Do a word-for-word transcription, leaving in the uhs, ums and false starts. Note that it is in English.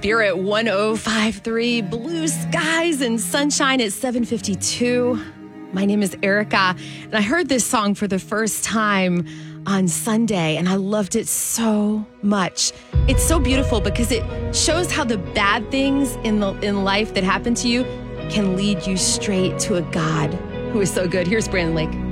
Spirit one oh five point three, blue skies and sunshine at seven fifty-two. My name is Erica, and I heard this song for the first time on Sunday, and I loved it so much. It's so beautiful because it shows how the bad things in the in life that happen to you can lead you straight to a God who is so good. Here's Brandon Lake.